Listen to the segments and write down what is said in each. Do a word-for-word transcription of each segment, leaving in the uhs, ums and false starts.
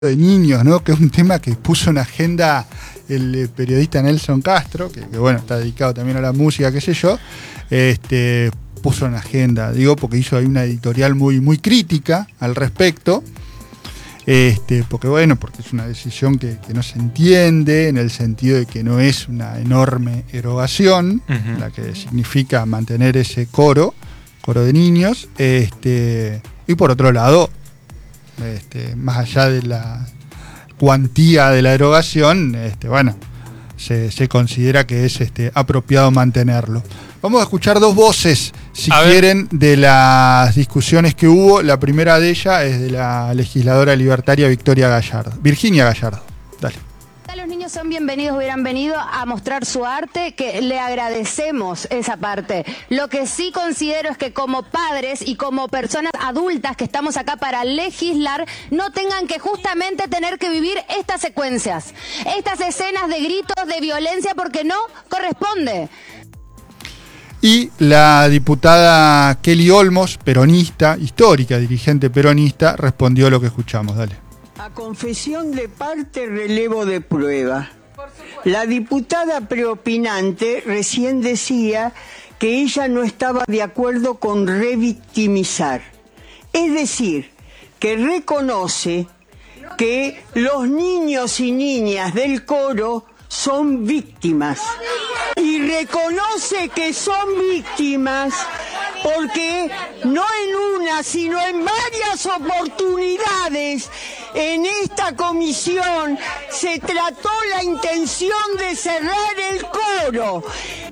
de niños, ¿no? Que es un tema que puso en agenda el periodista Nelson Castro, que, que bueno, está dedicado también a la música, qué sé yo, este, puso en agenda, digo, porque hizo ahí una editorial muy, muy crítica al respecto, este, porque bueno, porque es una decisión que, que no se entiende, en el sentido de que no es una enorme erogación, uh-huh. la que significa mantener ese coro, coro de niños, este, y por otro lado, Este, más allá de la cuantía de la erogación, este, bueno, se, se considera que es este, apropiado mantenerlo. Vamos a escuchar dos voces, si a quieren, ver. de las discusiones que hubo. La primera de ellas es de la legisladora libertaria Victoria Gallardo, Virginia Gallardo. Dale. Los niños son bienvenidos, hubieran venido a mostrar su arte, que le agradecemos esa parte. Lo que sí considero es que como padres y como personas adultas que estamos acá para legislar, no tengan que justamente tener que vivir estas secuencias, estas escenas de gritos, de violencia, porque no corresponde. Y la diputada Kelly Olmos, peronista, histórica dirigente peronista, respondió lo que escuchamos. Dale. A confesión de parte, relevo de prueba. La diputada preopinante recién decía que ella no estaba de acuerdo con revictimizar. Es decir, que reconoce que los niños y niñas del coro son víctimas. Y reconoce que son víctimas porque no en una, sino en varias oportunidades en esta comisión se trató la intención de cerrar el coro.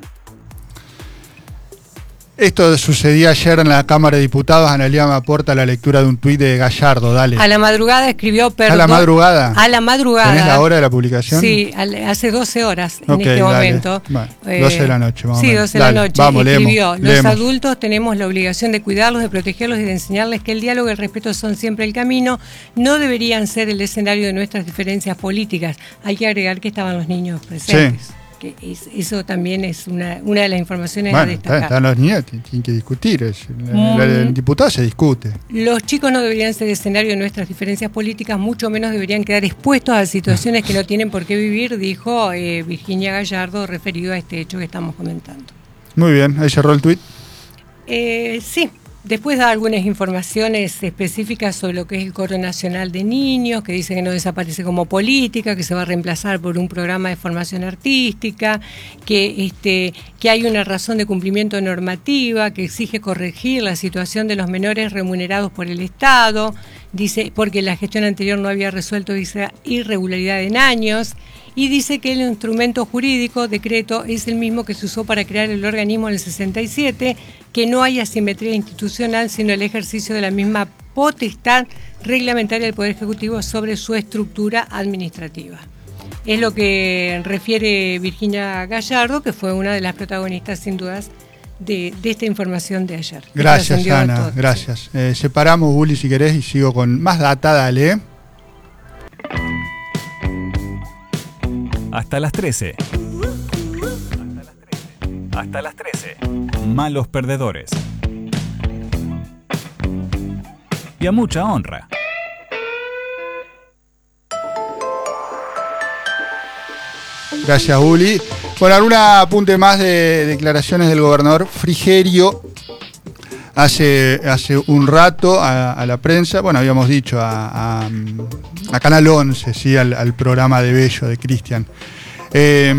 Esto sucedía ayer en la Cámara de Diputados. Analía me aporta la lectura de un tuit de Gallardo, dale. A la madrugada escribió perdón. ¿A la madrugada? A la madrugada. ¿Tenés la hora de la publicación? Sí, hace doce horas en okay, este dale. momento. Bueno, doce de la noche, vamos. Sí, doce de la noche. Vamos, escribió, leemos, los leemos. adultos tenemos la obligación de cuidarlos, de protegerlos y de enseñarles que el diálogo y el respeto son siempre el camino. No deberían ser el escenario de nuestras diferencias políticas. Hay que agregar que estaban los niños presentes. Sí. Que eso también es una, una de las informaciones bueno, a destacar. Están los niños, tienen que discutir. Es, mm, el diputado se discute. Los chicos no deberían ser escenario de nuestras diferencias políticas, mucho menos deberían quedar expuestos a situaciones que no tienen por qué vivir, dijo eh, Virginia Gallardo, referido a este hecho que estamos comentando. Muy bien, ahí cerró el tuit. Eh, sí. Después da algunas informaciones específicas sobre lo que es el Coro Nacional de Niños, que dice que no desaparece como política, que se va a reemplazar por un programa de formación artística, que, este, que hay una razón de cumplimiento normativa, que exige corregir la situación de los menores remunerados por el Estado, dice porque la gestión anterior no había resuelto esa irregularidad en años, y dice que el instrumento jurídico, decreto, es el mismo que se usó para crear el organismo en el sesenta y siete, que no hay asimetría institucional, sino el ejercicio de la misma potestad reglamentaria del Poder Ejecutivo sobre su estructura administrativa. Es lo que refiere Virginia Gallardo, que fue una de las protagonistas, sin dudas, de, de esta información de ayer. Gracias, Ana, gracias. Eh, separamos, Uli, si querés, y sigo con más data, dale. Hasta las trece. Hasta las trece. Malos perdedores. Y a mucha honra. Gracias, Uli. Bueno, algún apunte más de declaraciones del gobernador Frigerio. Hace, hace un rato a, a la prensa, bueno, habíamos dicho a, a, a Canal once, ¿sí? al, al programa de Bello, de Cristian. Eh,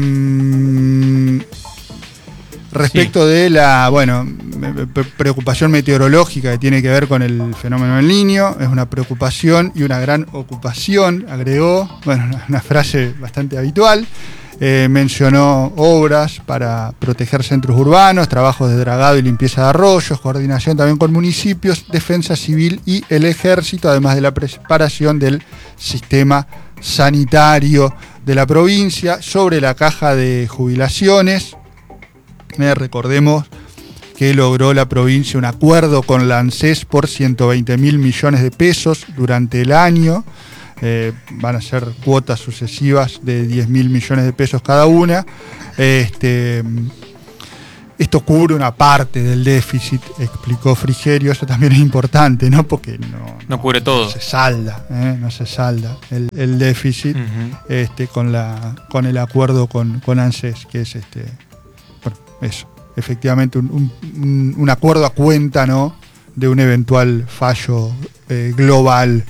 respecto sí. de la, bueno, preocupación meteorológica que tiene que ver con el fenómeno del Niño, es una preocupación y una gran ocupación, agregó, bueno, una, una frase bastante habitual. Eh, mencionó obras para proteger centros urbanos, trabajos de dragado y limpieza de arroyos, coordinación también con municipios, defensa civil y el ejército, además de la preparación del sistema sanitario de la provincia. Sobre la caja de jubilaciones, eh, recordemos que logró la provincia un acuerdo con la ANSES por ciento veinte mil millones de pesos durante el año. Eh, van a ser cuotas sucesivas de diez mil millones de pesos cada una. Este, esto cubre una parte del déficit, explicó Frigerio. Eso también es importante, ¿no? Porque no, no cubre todo. No se salda, ¿eh? no se salda el, el déficit uh-huh. este, con, la, con el acuerdo con, con ANSES, que es este, bueno, eso, efectivamente un, un, un acuerdo a cuenta, ¿no? De un eventual fallo eh, global.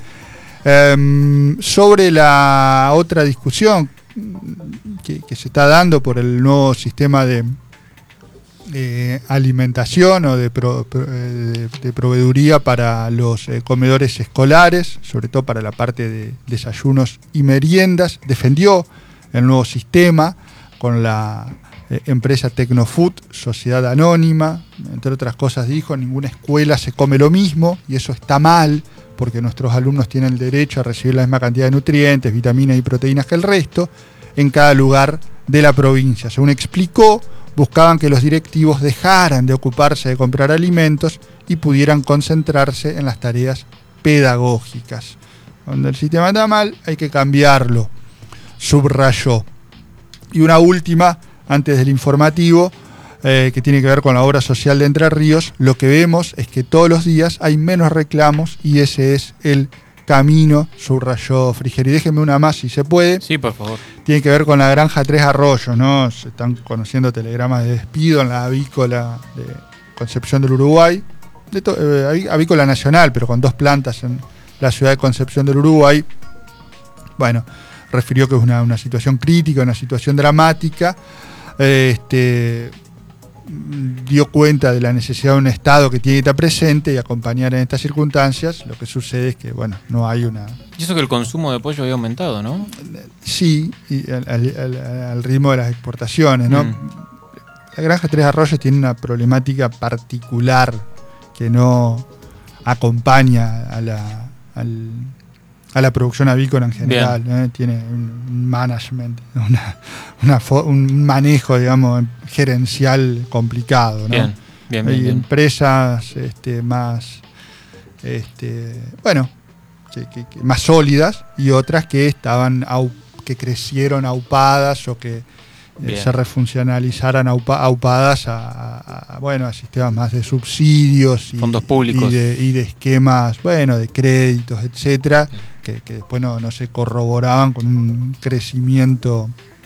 Um, sobre la otra discusión que, que se está dando por el nuevo sistema de eh, alimentación o de, pro, de, de proveeduría para los eh, comedores escolares, sobre todo para la parte de desayunos y meriendas, defendió el nuevo sistema con la eh, empresa Tecnofood, sociedad anónima. Entre otras cosas dijo, ninguna escuela se come lo mismo y eso está mal, porque nuestros alumnos tienen el derecho a recibir la misma cantidad de nutrientes, vitaminas y proteínas que el resto, en cada lugar de la provincia. Según explicó, buscaban que los directivos dejaran de ocuparse de comprar alimentos y pudieran concentrarse en las tareas pedagógicas. Cuando el sistema está mal, hay que cambiarlo, subrayó. Y una última, antes del informativo, Eh, que tiene que ver con la obra social de Entre Ríos. Lo que vemos es que todos los días hay menos reclamos y ese es el camino, subrayó Frigerio. Y déjenme una más si se puede. Sí, por favor. Tiene que ver con la granja Tres Arroyos, ¿no? Se están conociendo telegramas de despido en la avícola de Concepción del Uruguay, de to- eh, avícola nacional, pero con dos plantas en la ciudad de Concepción del Uruguay. Bueno, refirió que es una, una situación crítica, una situación dramática. Este... dio cuenta de la necesidad de un Estado que tiene que estar presente y acompañar en estas circunstancias. Lo que sucede es que, bueno, no hay una... Y eso que el consumo de pollo había aumentado, ¿no? Sí, y al, al, al ritmo de las exportaciones, ¿no? Mm. La granja Tres Arroyos tiene una problemática particular que no acompaña a la, al, a la producción avícola en general, ¿eh? Tiene un management, una, una fo- un manejo, digamos, gerencial complicado, ¿no? Bien, bien, Hay bien, bien. empresas este, más, este, bueno, que, que, que más sólidas y otras que estaban au, que crecieron aupadas o que eh, se refuncionalizaran aupa, aupadas a, a, a, bueno, a sistemas más de subsidios y, fondos públicos y de, y de esquemas, bueno, de créditos, etcétera, que, que después no, no se corroboraban con un crecimiento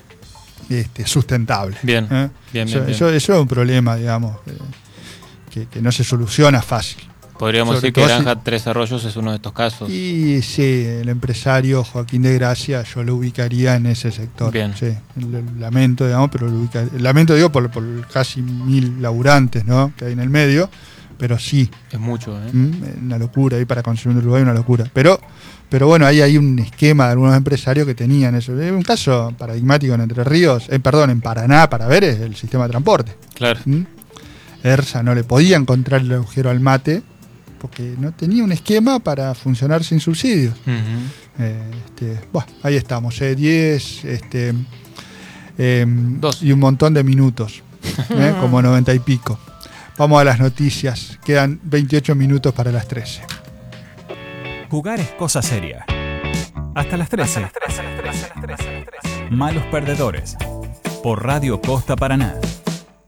este, sustentable. Bien, ¿eh? bien, eso, bien, bien. Eso, eso es un problema, digamos, eh, que, que no se soluciona fácil. Podríamos Sobre decir que Granja si, Tres Arroyos es uno de estos casos. Y sí, el empresario Joaquín de Gracia yo lo ubicaría en ese sector. Bien. Sí, lamento, digamos, pero lo ubicaría. Lamento, digo, por, por casi mil laburantes, ¿no?, que hay en el medio, pero sí. Es mucho, ¿eh? Una locura, ahí para consumir en Uruguay, una locura. Pero, pero bueno, ahí hay un esquema de algunos empresarios que tenían eso. Un caso paradigmático en Entre Ríos, eh, perdón, en Paraná, para ver, es el sistema de transporte. Claro. ¿Mm? ERSA no le podía encontrar el agujero al mate porque no tenía un esquema para funcionar sin subsidios. Uh-huh. eh, este, bueno, ahí estamos, eh, diez este, eh, y un montón de minutos, eh, como noventa y pico. Vamos a las noticias, quedan veintiocho minutos para las trece. Jugar es cosa seria. Hasta las trece. Malos Perdedores, por Radio Costa Paraná.